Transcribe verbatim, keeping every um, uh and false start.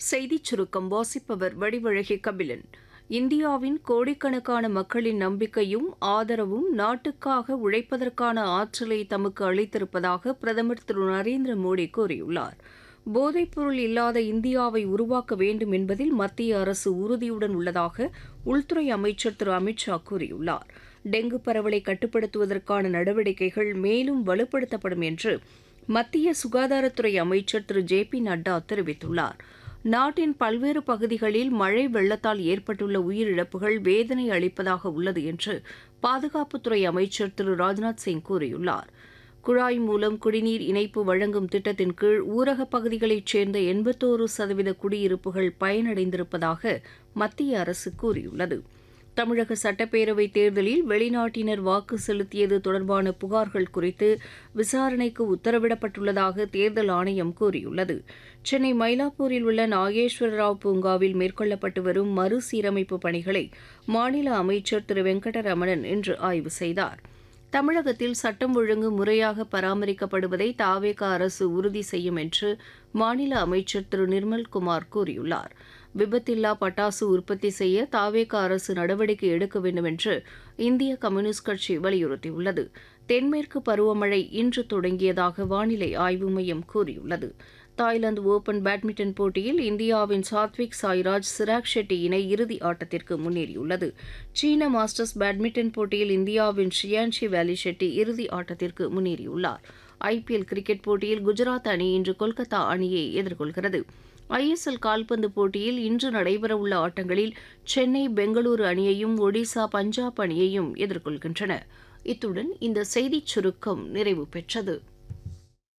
செய்திச் சுருக்கம் வாசிப்பவர் வடிவழகி கபிலன். இந்தியாவின் கோடிக்கணக்கான மக்களின் நம்பிக்கையும் ஆதரவும் நாட்டுக்காக உழைப்பதற்கான ஆற்றலை தமக்கு அளித்திருப்பதாக பிரதமர் திரு நரேந்திர மோடி கூறியுள்ளார். போதைப்பொருள் இல்லாத இந்தியாவை உருவாக்க வேண்டும் என்பதில் மத்திய அரசு உறுதியுடன் உள்ளதாக உள்துறை அமைச்சர் திரு அமித் ஷா கூறியுள்ளார். டெங்கு பரவலை கட்டுப்படுத்துவதற்கான நடவடிக்கைகள் மேலும் வலுப்படுத்தப்படும் என்று மத்திய சுகாதாரத்துறை அமைச்சர் திரு ஜே பி நட்டா தெரிவித்துள்ளார். நாட்டின் பல்வேறு பகுதிகளில் மழை வெள்ளத்தால் ஏற்பட்டுள்ள உயிரிழப்புகள் வேதனை அளிப்பதாக உள்ளது என்று பாதுகாப்புத்துறை அமைச்சர் திரு ராஜ்நாத் சிங் கூறியுள்ளார். குழாய் மூலம் குடிநீர் இணைப்பு வழங்கும் திட்டத்தின் கீழ் ஊரகப் பகுதிகளைச் சேர்ந்த எண்பத்தோரு சதவீத குடியிருப்புகள் பயனடைந்திருப்பதாக மத்திய அரசு கூறியுள்ளது. தமிழக சட்டப்பேரவைத் தேர்தலில் வெளிநாட்டினர் வாக்கு செலுத்தியது தொடர்பான புகார்கள் குறித்து விசாரணைக்கு உத்தரவிடப்பட்டுள்ளதாக தேர்தல் ஆணையம் கூறியுள்ளது. சென்னை மயிலாப்பூரில் உள்ள நாகேஸ்வரராவ் பூங்காவில் மேற்கொள்ளப்பட்டு வரும் மறுசீரமைப்பு பணிகளை மாநில அமைச்சர் திரு வெங்கடரமணன் இன்று ஆய்வு செய்தார். தமிழகத்தில் சட்டம் ஒழுங்கு முறையாக பராமரிக்கப்படுவதை தாவேக அரசு உறுதி செய்யும் என்று மாநில அமைச்சர் திரு நிர்மல்குமார் கூறியுள்ளார். விபத்தில்லா பட்டாசு உற்பத்தி செய்ய தாவேக அரசு நடவடிக்கை எடுக்க வேண்டும் என்று இந்திய கம்யூனிஸ்ட் கட்சி வலியுறுத்தியுள்ளது. தென்மேற்கு பருவமழை இன்று தொடங்கியதாக வானிலை ஆய்வு மையம் கூறியுள்ளது. தாய்லாந்து ஓபன் பேட்மிண்டன் போட்டியில் இந்தியாவின் சாத்விக் சாய்ராஜ் சிராக் ஷெட்டி இணை இறுதி ஆட்டத்திற்கு முன்னேறியுள்ளது. சீன மாஸ்டர்ஸ் பேட்மிண்டன் போட்டியில் இந்தியாவின் ஷியான்ஷி வேலி ஷெட்டி இறுதி ஆட்டத்திற்கு முன்னேறியுள்ளார். ஐபிஎல் கிரிக்கெட் போட்டியில் குஜராத் அணி இன்று கொல்கத்தா அணியை எதிர்கொள்கிறது. ஐஎஸ்எல் கால்பந்து போட்டியில் இன்று நடைபெறவுள்ள ஆட்டங்களில் சென்னை பெங்களூரு அணியையும் ஒடிசா பஞ்சாப் அணியையும் எதிர்கொள்கின்றன. இத்துடன் இந்த செய்திச் சுருக்கம் நிறைவு பெற்றது.